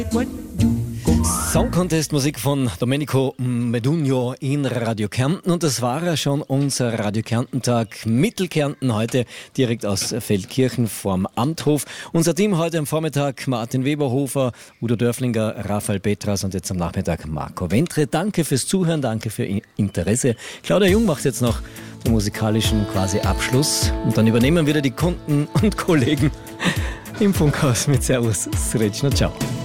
Song Contest Musik von Domenico Modugno in Radio Kärnten, und das war ja schon unser Radio Kärnten Tag Mittelkärnten heute direkt aus Feldkirchen vorm Amthof. Unser Team heute am Vormittag: Martin Weberhofer, Udo Dörflinger, Raphael Petras und jetzt am Nachmittag Marco Wentre. Danke fürs Zuhören, danke für Ihr Interesse. Claudia Jung macht jetzt noch den musikalischen quasi Abschluss und dann übernehmen wieder die Kunden und Kollegen im Funkhaus mit Servus, Srećno, ciao.